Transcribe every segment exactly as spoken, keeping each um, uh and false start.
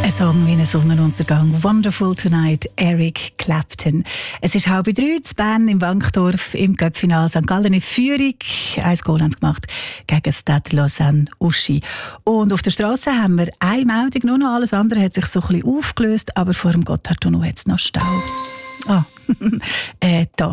Ein Song wie ein Sonnenuntergang. Wonderful Tonight, Eric Clapton. Es ist halb drei, in Bern im Wankdorf im Cup-Final Sankt Gallen in Führung. Eins Goal haben sie gemacht gegen Stade Lausanne-Uschi. Und auf der Straße haben wir eine Meldung, nur noch alles andere hat sich so ein bisschen aufgelöst, aber vor dem Gotthardtunnel hat es noch Stau. Ah, äh, da.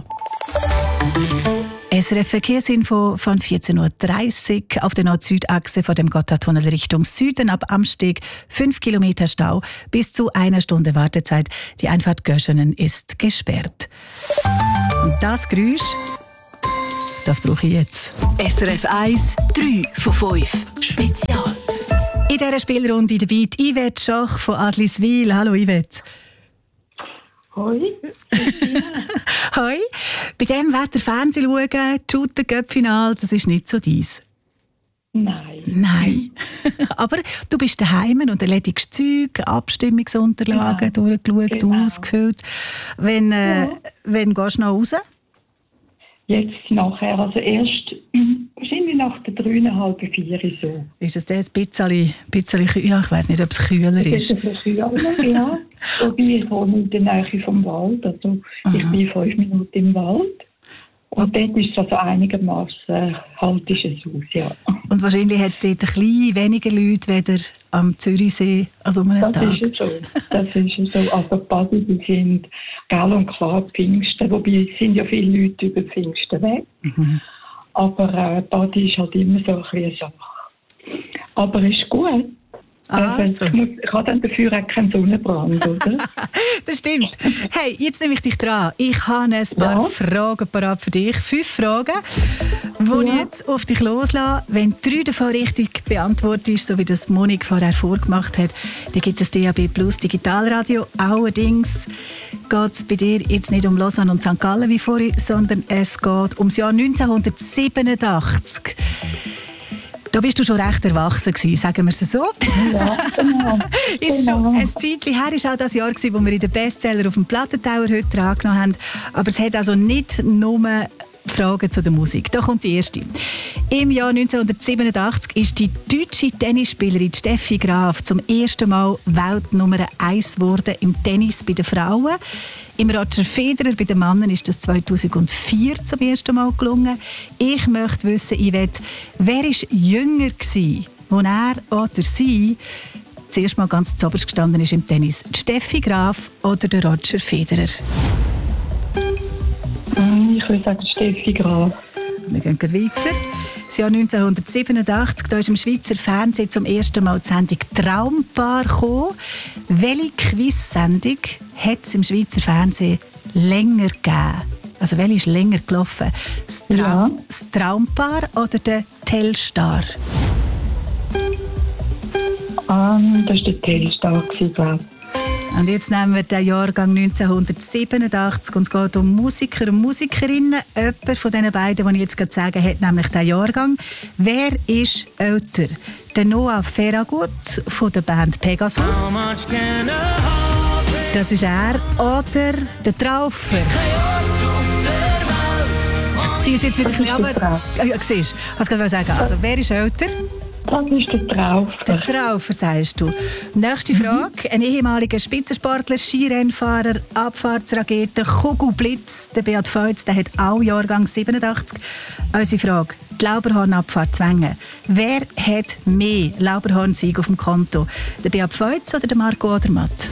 S R F Verkehrsinfo von vierzehn Uhr dreißig auf der Nord-Süd-Achse von dem Gotthardtunnel Richtung Süden ab Amsteg fünf Kilometer Stau bis zu einer Stunde Wartezeit. Die Einfahrt Göschenen ist gesperrt. Und das Geräusch, das brauche ich jetzt. S R F eins, drei von fünf. Spezial. In dieser Spielrunde dabei die Yvette Schoch von Adliswil. Hallo Yvette. Hoi. Hoi. Bei diesem Wetter Fernsehen schauen, shooten, Cup-Final, das ist nicht so deins. Nein. Nein. Aber du bist daheim und erledigst Zeug, Abstimmungsunterlagen genau. durchgeschaut, genau. ausgefüllt. Wenn, äh, ja. wenn gehst du noch raus? Jetzt nachher, also erst wahrscheinlich nach der dreieinhalb, vier so. Ist es das ein bisschen, bisschen ja, ich weiss nicht, ob es kühler ist? Es ist ein bisschen kühler, ja. Wobei ich wohne in der Nähe vom Wald, also Aha. ich bin fünf Minuten im Wald. Und dort ist es also einigermaßen halt ist es aus, ja. Und wahrscheinlich hat es dort ein bisschen weniger Leute weder am Zürichsee als um einen das Tag. Ist so. Das ist so. Also die Badi, die sind gell und klar Pfingsten, wobei es sind ja viele Leute über Pfingsten weg. Mhm. Aber äh, Badi ist halt immer so ein bisschen eine Sache. Aber es ist gut. Ah, also. ich, muss, ich habe dann dafür auch keinen Sonnenbrand, oder? Das stimmt. Hey, jetzt nehme ich dich dran. Ich habe ein paar ja. Fragen parat für dich. Fünf Fragen, die ja. ich jetzt auf dich loslasse. Wenn drei davon richtig beantwortest, so wie das Monik vorher vorgemacht hat, dann gibt es das D A B Plus Digitalradio. Allerdings geht es bei dir jetzt nicht um Lausanne und Sankt Gallen wie vorhin, sondern es geht um das Jahr neunzehnhundertsiebenundachtzig. Da bist du schon recht erwachsen gewesen, sagen wir es so. Ja, genau. Ist genau. schon ein Zeitchen her, ist auch das Jahr gewesen, wo wir in den Bestseller auf dem Plattentower heute drangenommen haben. Aber es hat also nicht nur Fragen zu der Musik. Da kommt die erste. Im Jahr neunzehnhundertsiebenundachtzig ist die deutsche Tennisspielerin Steffi Graf zum ersten Mal Weltnummer eins geworden im Tennis bei den Frauen. Im Roger Federer bei den Männern ist das zweitausendvier zum ersten Mal gelungen. Ich möchte wissen, Yvette, wer war jünger gewesen, als er oder sie zuerst mal ganz zuoberst gestanden ist im Tennis? Die Steffi Graf oder der Roger Federer? Ich würde sagen Steffi Graf. Wir gehen weiter. Das Jahr neunzehnhundertsiebenundachtzig, da ist im Schweizer Fernsehen zum ersten Mal die Sendung «Traumpaar» gekommen. Welche Quiz-Sendung hat es im Schweizer Fernsehen länger gegeben? Also welche ist länger gelaufen? Das, Tra- ja. das «Traumpaar» oder der «Telstar»? Um, das war der Telstar, glaube ich. Und jetzt nehmen wir den Jahrgang neunzehnhundertsiebenundachtzig und es geht um Musiker und Musikerinnen. Jemand von diesen beiden, die ich jetzt gerade sage, hat nämlich diesen Jahrgang. Wer ist älter? Der Noah Ferragut von der Band Pegasus. Das ist er. Oder der Traufer. Sie ist jetzt wieder ein bisschen runter. Ja, siehst du, was ich sagen. Also, wer ist älter? Das ist der Traufer. Der Traufer, sagst du. Nächste Frage. Ein ehemaliger Spitzensportler, Skirennfahrer, Abfahrtsrakete, Kugelblitz, der Beat Feutz, der hat auch Jahrgang siebenundachtzig. Unsere Frage. Die Lauberhorn-Abfahrt Wengen. Wer hat mehr Lauberhorn-Sieg auf dem Konto? Der Beat Feutz oder der Marco Odermatt?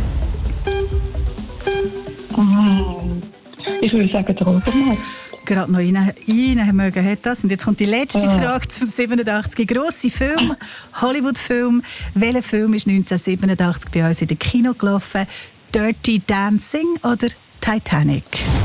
Ich würde sagen, der Odermatt. Gerade noch rein, rein mögen hat das. Und jetzt kommt die letzte ja. Frage zum siebenundachtzig. Grosse Film, Hollywood-Film. Welcher Film ist neunzehnhundertsiebenundachtzig bei uns in den Kino gelaufen? Dirty Dancing oder Titanic?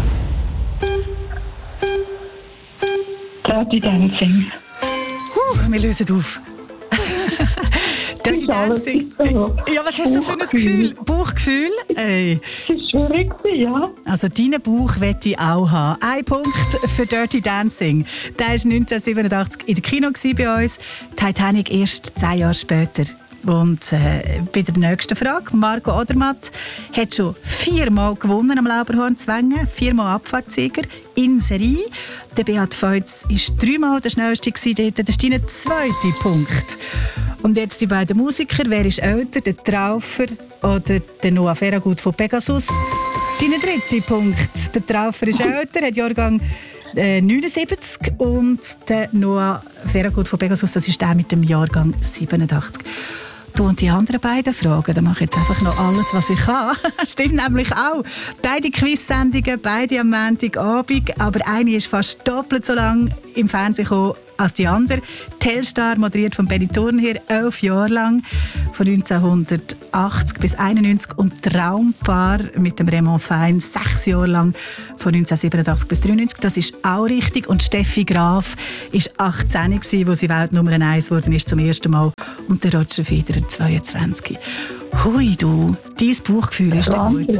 Dirty Dancing. Huh, wir lösen auf. Dirty Dancing. Ja, was hast du für ein Gefühl? Bauchgefühl? Ey. Das ist schwierig, ja. Also deinen Bauch möchte ich auch haben. Ein Punkt für Dirty Dancing. Der war neunzehnhundertsiebenundachtzig in der Kino bei uns. Titanic erst zehn Jahre später Und äh, bei der nächsten Frage, Marco Odermatt hat schon viermal gewonnen am Lauberhorn-Zwängen, viermal Abfahrtssieger in Serie. Der Beat Feutz war dreimal der schnellste dort. Das ist dein zweiter Punkt. Und jetzt die beiden Musiker. Wer ist älter, der Traufer oder der Noah Ferragut von Pegasus? Dein dritter Punkt. Der Traufer ist älter, hat Jahrgang äh, neunundsiebzig und der Noah Ferragut von Pegasus, das ist der mit dem Jahrgang siebenundachtzig. Du und die anderen beiden Fragen, da mache ich jetzt einfach noch alles, was ich kann. Stimmt nämlich auch. Beide Quiz-Sendungen, beide am Montagabend, aber eine ist fast doppelt so lang im Fernsehen gekommen als die andere. Telstar, moderiert von Benny Thurnherr, elf Jahre lang, von neunzehnhundertachtzig bis einundneunzig, und Traumpaar mit dem Raymond Fein, sechs Jahre lang, von neunzehnhundertsiebenundachtzig bis dreiundneunzig. Das ist auch richtig. Und Steffi Graf war achtzehn, als sie Weltnummer eins geworden ist zum ersten Mal. Und der Roger Federer zweiundzwanzig. Hui du, dein Bauchgefühl ist doch gut.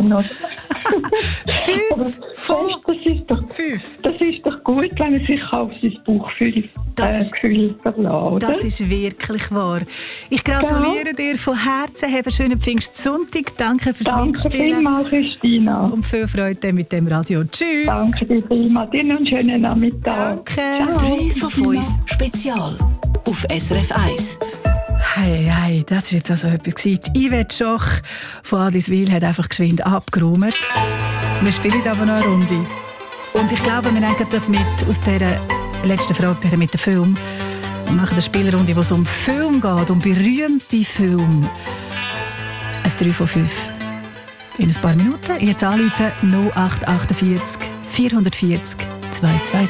Fünf von das ist doch, fünf. Das ist doch gut, wenn man sich auf sein Bauchgefühl Das ist- äh, verlässt. Das ist wirklich wahr. Ich gratuliere Ja. dir von Herzen. Habe einen schönen Pfingstsonntag. Danke fürs Danke Mitspielen. vielmals, Christina. Und viel Freude mit dem Radio. Tschüss. Danke dir vielmals. Dir noch einen schönen Nachmittag. Danke. Ciao. drei von fünf Spezial auf S R F eins. Hey, hey, das war jetzt also etwas gewesen. Yvette Schoch von Adliswil hat einfach geschwind abgeräumt. Wir spielen aber noch eine Runde. Und ich glaube, wir nehmen das mit aus dieser letzten Frage, der mit dem Film. Wir machen eine Spielrunde, wo es um Film geht, um berühmte Filme. Ein drei von fünf. In ein paar Minuten. Jetzt anrufen null acht acht vier, vier vier null zwei zwei.